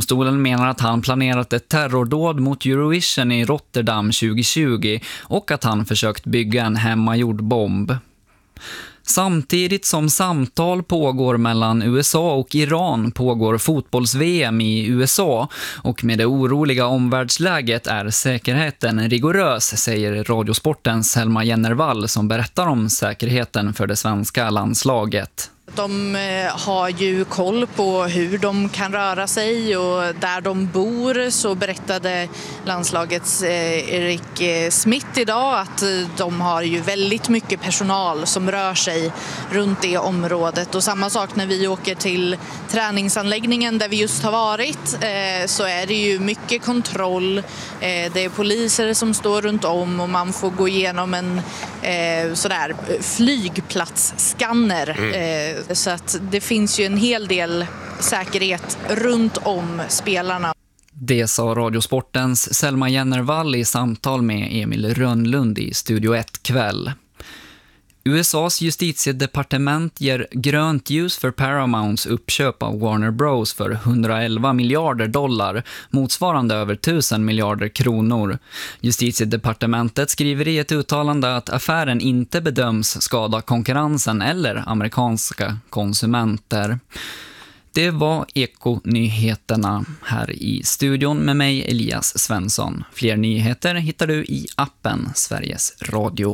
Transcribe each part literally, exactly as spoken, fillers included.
Domstolen menar att han planerat ett terrordåd mot Eurovision i Rotterdam tjugo tjugo och att han försökt bygga en hemmagjord bomb. Samtidigt som samtal pågår mellan U S A och Iran pågår fotbolls-V M i U S A och med det oroliga omvärldsläget är säkerheten rigorös, säger Radiosportens Selma Jennervall som berättar om säkerheten för det svenska landslaget. De har ju koll på hur de kan röra sig och där de bor, så berättade landslagets Erik Smith idag att de har ju väldigt mycket personal som rör sig runt det området. Och samma sak när vi åker till träningsanläggningen där vi just har varit, så är det ju mycket kontroll. Det är poliser som står runt om och man får gå igenom en sådär flygplatsskanner. Mm. Så att det finns ju en hel del säkerhet runt om spelarna. Det sa Radiosportens Selma Jennervall i samtal med Emil Rönnlund i Studio ett kväll. U S A:s justitiedepartement ger grönt ljus för Paramounts uppköp av Warner Bros för hundraelva miljarder dollar, motsvarande över tusen miljarder kronor. Justitiedepartementet skriver i ett uttalande att affären inte bedöms skada konkurrensen eller amerikanska konsumenter. Det var Eko-nyheterna här i studion med mig, Elias Svensson. Fler nyheter hittar du i appen Sveriges Radio.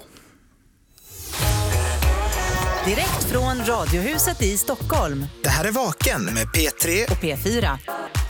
Direkt från Radiohuset i Stockholm. Det här är Vaken med P tre och P fyra.